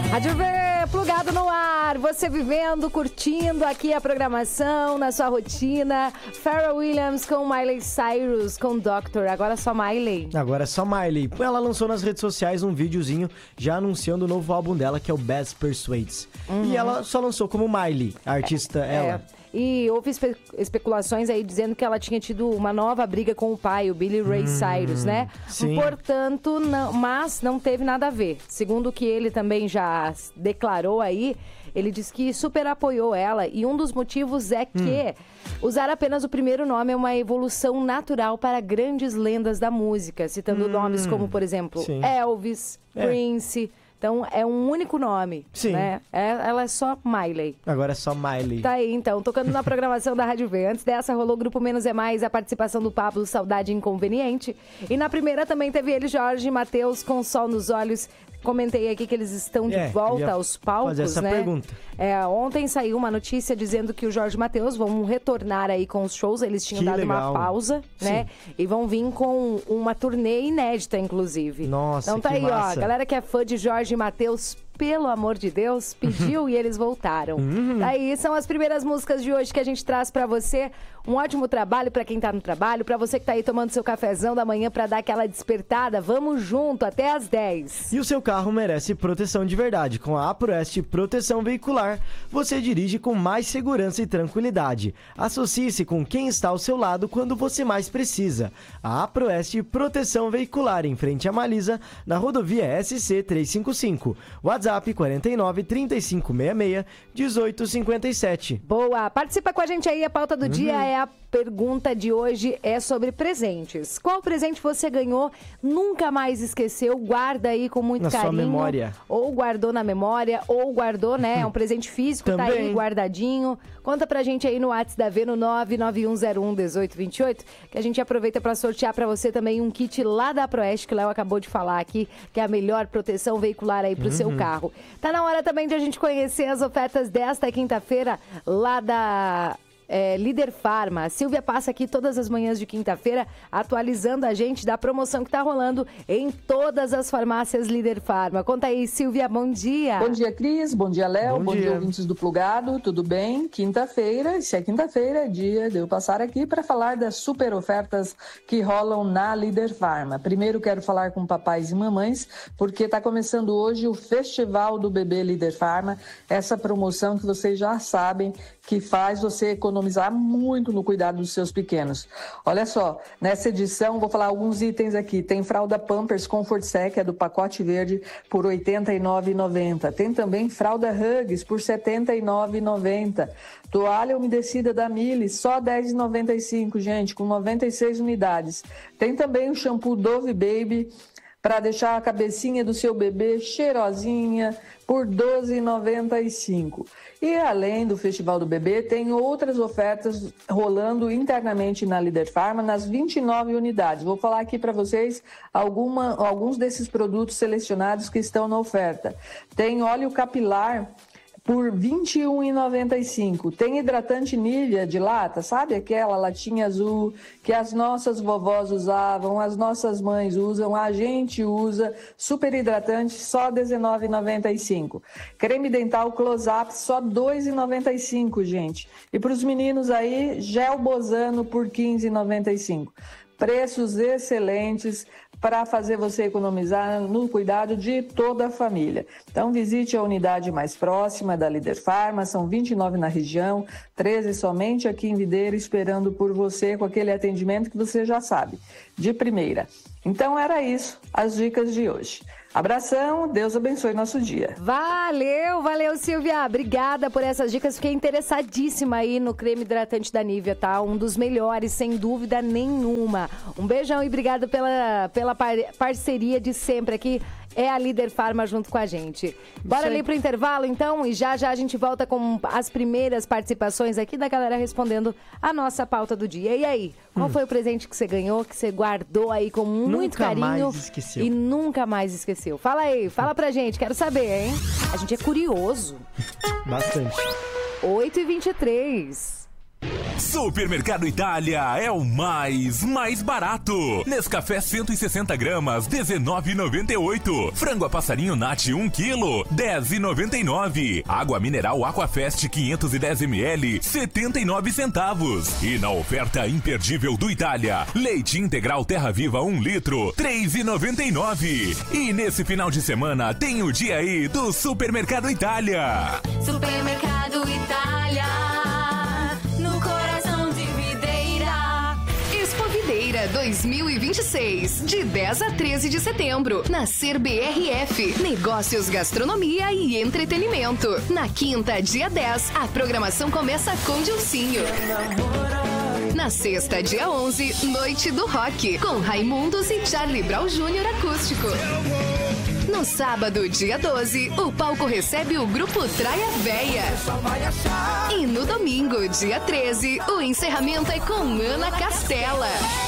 Rádio V, plugado no ar, você vivendo, curtindo aqui a programação, na sua rotina. Pharrell Williams com Miley Cyrus, com Doctor, agora só Miley. Agora é só Miley. Ela lançou nas redes sociais um videozinho já anunciando o novo álbum dela, que é o Best Persuades. E ela só lançou como Miley, a artista ela. E houve especulações aí dizendo que ela tinha tido uma nova briga com o pai, o Billy Ray Cyrus, né? Sim. Portanto, mas não teve nada a ver. Segundo o que ele também já declarou aí, ele disse que super apoiou ela e um dos motivos é que usar apenas o primeiro nome é uma evolução natural para grandes lendas da música, citando nomes como, por exemplo, Elvis, Prince. Então, é um único nome, né? Ela é só Miley. Agora é só Miley. Tá aí, então, tocando na programação da Rádio V. Antes dessa, rolou o Grupo Menos é Mais, a participação do Pablo, Saudade Inconveniente. E na primeira também teve ele, Jorge Mateus, com Sol nos Olhos. Comentei aqui que eles estão de volta aos palcos, fazer essa pergunta. Ontem saiu uma notícia dizendo que o Jorge Mateus vão retornar aí com os shows. Eles tinham dado uma pausa, né? E vão vir com uma turnê inédita, inclusive. Nossa, então tá aí, massa. ó. Galera que é fã de Jorge Mateus, pelo amor de Deus, pediu e eles voltaram. Daí são as primeiras músicas de hoje que a gente traz pra você. Um ótimo trabalho pra quem tá no trabalho, pra você que tá aí tomando seu cafezão da manhã pra dar aquela despertada. Vamos junto até às 10. E o seu carro merece proteção de verdade. Com a APROEST Proteção Veicular, você dirige com mais segurança e tranquilidade. Associe-se com quem está ao seu lado quando você mais precisa. A APROEST Proteção Veicular, em frente à Malisa, na rodovia SC 355. WhatsApp 49 3566 1857. Boa! Participa com a gente aí, a pauta do dia a pergunta de hoje é sobre presentes. Qual presente você ganhou, nunca mais esqueceu, guarda aí com muito carinho. Na sua memória. Ou guardou na memória, ou guardou, né? É um presente físico, tá aí guardadinho. Conta pra gente aí no WhatsApp da V, no 991011828, que a gente aproveita pra sortear pra você também um kit lá da APROEST, que o Léo acabou de falar aqui, que é a melhor proteção veicular aí pro seu carro. Tá na hora também de a gente conhecer as ofertas desta quinta-feira lá da Líder Farma. A Silvia passa aqui todas as manhãs de quinta-feira atualizando a gente da promoção que tá rolando em todas as farmácias Líder Farma. Conta aí, Silvia, bom dia. Bom dia, Cris, bom dia, Léo, bom dia, ouvintes do Plugado, tudo bem? Quinta-feira, se é quinta-feira, é dia de eu passar aqui para falar das super ofertas que rolam na Líder Farma. Primeiro quero falar com papais e mamães, porque tá começando hoje o Festival do Bebê Líder Farma, essa promoção que vocês já sabem que faz você economizar muito no cuidado dos seus pequenos. Olha só, nessa edição, vou falar alguns itens aqui. Tem fralda Pampers Comfort Sec, é do pacote verde, por R$ 89,90. Tem também fralda Huggies por R$ 79,90. Toalha umedecida da Mili, só R$ 10,95, gente, com 96 unidades. Tem também o shampoo Dove Baby, para deixar a cabecinha do seu bebê cheirosinha, por R$ 12,95. E além do Festival do Bebê, tem outras ofertas rolando internamente na Líder Farma, nas 29 unidades. Vou falar aqui para vocês alguns desses produtos selecionados que estão na oferta. Tem óleo capilar por R$ 21,95. Tem hidratante Nivea de lata, sabe aquela latinha azul que as nossas vovós usavam, as nossas mães usam, a gente usa, super hidratante, só R$ 19,95. Creme dental Close-Up, só R$ 2,95, gente. E para os meninos aí, gel Bozano por R$ 15,95. Preços excelentes para fazer você economizar no cuidado de toda a família. Então visite a unidade mais próxima da Líder Farma, são 29 na região, 13 somente aqui em Videira, esperando por você com aquele atendimento que você já sabe, de primeira. Então era isso, as dicas de hoje. Abração, Deus abençoe nosso dia. Valeu, Silvia. Obrigada por essas dicas. Fiquei interessadíssima aí no creme hidratante da Nivea, tá? Um dos melhores, sem dúvida nenhuma. Um beijão e obrigada pela parceria de sempre aqui. É a Líder Farma junto com a gente. Bora ali pro intervalo, então, e já a gente volta com as primeiras participações aqui da galera respondendo a nossa pauta do dia. E aí, qual foi o presente que você ganhou, que você guardou aí com muito carinho mais esqueceu. E nunca mais esqueceu? Fala aí, fala pra gente, quero saber, hein? A gente é curioso. Bastante. 8h23. Supermercado Itália é o mais barato. Nescafé 160 gramas, R$19,98. Frango a passarinho Nat 1 kg, R$10,99. Água mineral Aquafest 510 ml, 79 centavos. E na oferta imperdível do Itália, leite integral Terra Viva 1 litro, R$3,99. E nesse final de semana tem o dia aí do Supermercado Itália. Supermercado Itália, no coração de Videira. Expo Videira 2026, de 10 a 13 de setembro, na Ser BRF. Negócios, gastronomia e entretenimento. Na quinta, dia 10, a programação começa com Dilcinho. Na sexta, dia 11, Noite do Rock, com Raimundos e Charlie Brown Jr. acústico. No sábado, dia 12, o palco recebe o grupo Traia Véia. E no domingo, dia 13, o encerramento é com Ana Castela.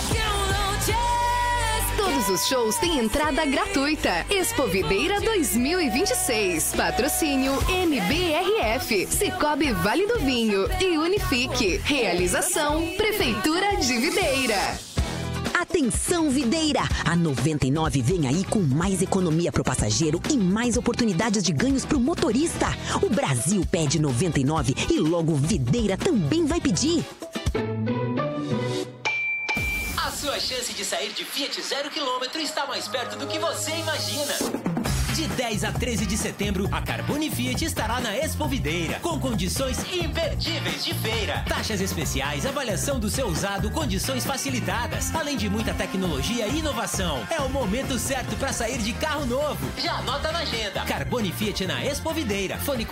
Todos os shows têm entrada gratuita. Expo Videira 2026. Patrocínio MBRF, Cicobi Vale do Vinho e Unifique. Realização Prefeitura de Videira. Atenção, Videira! A 99 vem aí com mais economia pro passageiro e mais oportunidades de ganhos pro motorista. O Brasil pede 99 e logo Videira também vai pedir. A sua chance de sair de Fiat 0 km está mais perto do que você imagina. De 10 a 13 de setembro, a Carbone Fiat estará na Expo Videira, com condições imperdíveis de feira. Taxas especiais, avaliação do seu usado, condições facilitadas, além de muita tecnologia e inovação. É o momento certo para sair de carro novo. Já anota na agenda. Carbone Fiat na Expo Videira. Fone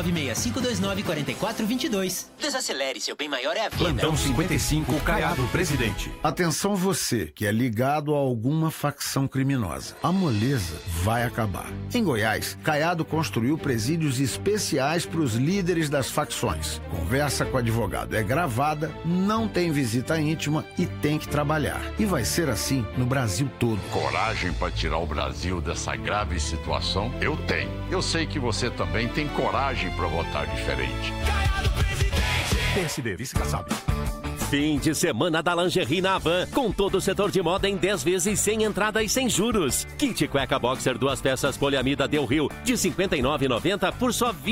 4965294422. Desacelere, seu bem maior é a vida. Plantão 55, Caiado Presidente. Atenção você, que é ligado a alguma facção criminosa. A moleza vai acabar. Em Goiás, Caiado construiu presídios especiais para os líderes das facções. Conversa com o advogado é gravada, não tem visita íntima e tem que trabalhar. E vai ser assim no Brasil todo. Coragem para tirar o Brasil dessa grave situação? Eu tenho. Eu sei que você também tem coragem para votar diferente. Caiado Presidente! PSD, vice-caçado. Fim de semana da Lingerie na Havan, com todo o setor de moda em 10 vezes sem entrada e sem juros. Kit cueca boxer 2 peças poliamida Del Rio de R$ 59,90 por só R$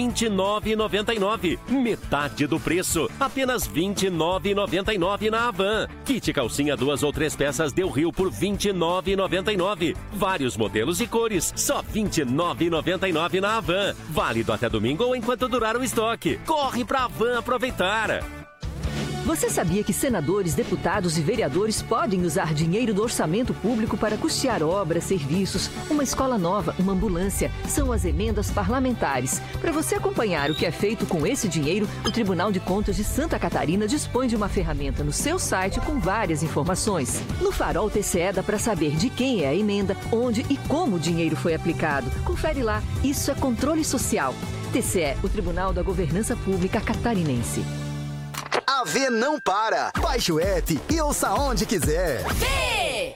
29,99. Metade do preço, apenas R$ 29,99 na Havan. Kit calcinha 2 ou 3 peças Del Rio por R$ 29,99. Vários modelos e cores, só R$ 29,99 na Havan. Válido até domingo ou enquanto durar o estoque. Corre pra Havan aproveitar! Você sabia que senadores, deputados e vereadores podem usar dinheiro do orçamento público para custear obras, serviços, uma escola nova, uma ambulância? São as emendas parlamentares. Para você acompanhar o que é feito com esse dinheiro, o Tribunal de Contas de Santa Catarina dispõe de uma ferramenta no seu site com várias informações. No Farol TCE dá para saber de quem é a emenda, onde e como o dinheiro foi aplicado. Confere lá, isso é controle social. TCE, o Tribunal da Governança Pública Catarinense. A V não para. Baixe o app e ouça onde quiser. V!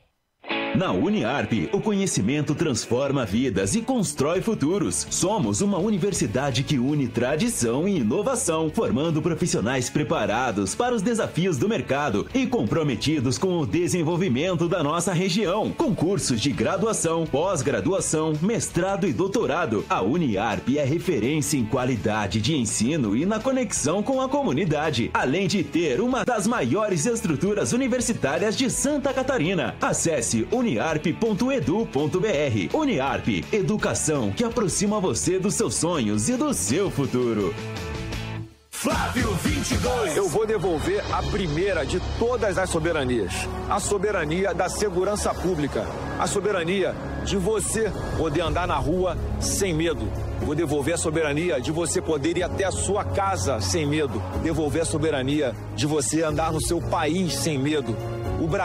Na Uniarp, o conhecimento transforma vidas e constrói futuros. Somos uma universidade que une tradição e inovação, formando profissionais preparados para os desafios do mercado e comprometidos com o desenvolvimento da nossa região. Com cursos de graduação, pós-graduação, mestrado e doutorado, a Uniarp é referência em qualidade de ensino e na conexão com a comunidade, além de ter uma das maiores estruturas universitárias de Santa Catarina. Acesse uniarp.edu.br. Uniarp, educação que aproxima você dos seus sonhos e do seu futuro. Flávio 22. Eu vou devolver a primeira de todas as soberanias. A soberania da segurança pública. A soberania de você poder andar na rua sem medo. Vou devolver a soberania de você poder ir até a sua casa sem medo. Devolver a soberania de você andar no seu país sem medo. O Brasil